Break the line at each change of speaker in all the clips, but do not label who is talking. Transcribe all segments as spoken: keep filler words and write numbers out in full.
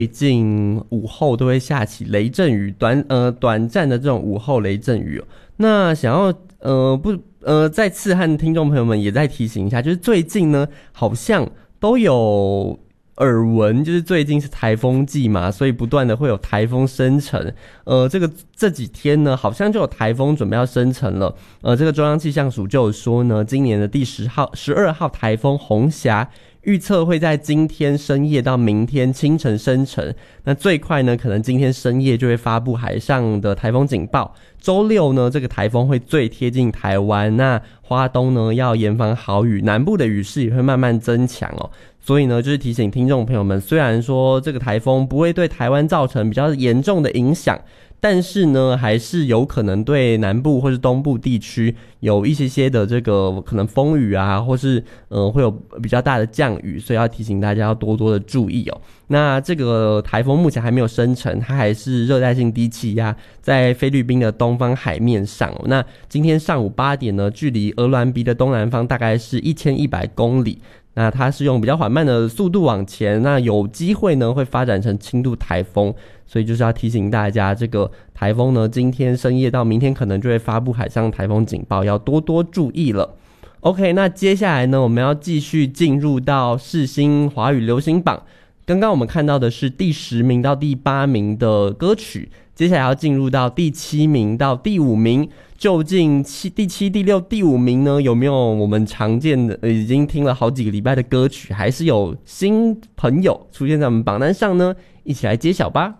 最近午后都会下起雷阵雨，短呃短暂的这种午后雷阵雨、哦。那想要呃不呃再次和听众朋友们也再提醒一下，就是最近呢好像都有耳闻，就是最近是台风季嘛，所以不断的会有台风生成。呃，这个这几天呢，好像就有台风准备要生成了。呃，这个中央气象署就有说呢，今年的第十号、十二号台风红霞。预测会在今天深夜到明天清晨生成，那最快呢，可能今天深夜就会发布海上的台风警报。周六呢，这个台风会最贴近台湾，那花东呢要严防豪雨，南部的雨势也会慢慢增强哦。所以呢，就是提醒听众朋友们，虽然说这个台风不会对台湾造成比较严重的影响，但是呢，还是有可能对南部或是东部地区有一些些的这个可能风雨啊，或是呃会有比较大的降雨，所以要提醒大家要多多的注意哦。那这个台风目前还没有生成，它还是热带性低气压在菲律宾的东方海面上哦。那今天上午八点呢，距离鹅銮鼻的东南方大概是一千一百公里。那它是用比较缓慢的速度往前，那有机会呢会发展成轻度台风，所以就是要提醒大家，这个台风呢今天深夜到明天可能就会发布海上台风警报，要多多注意了。OK， 那接下来呢我们要继续进入到世新华语流行榜，刚刚我们看到的是第十名到第八名的歌曲，接下来要进入到第七名到第五名。究竟七第七、第六、第五名呢？有没有我们常见的、呃、已经听了好几个礼拜的歌曲，还是有新朋友出现在我们榜单上呢？一起来揭晓吧！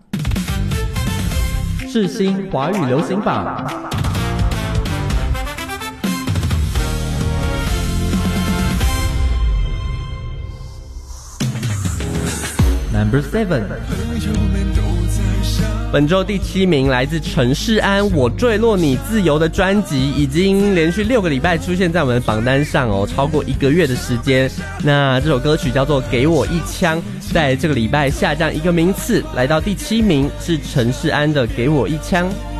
世新华语流行榜 Number seven。本周第七名来自陈世安，我坠落你自由的专辑已经连续六个礼拜出现在我们的榜单上哦，超过一个月的时间。那这首歌曲叫做《给我一枪》，在这个礼拜下降一个名次，来到第七名，是陈世安的《给我一枪》。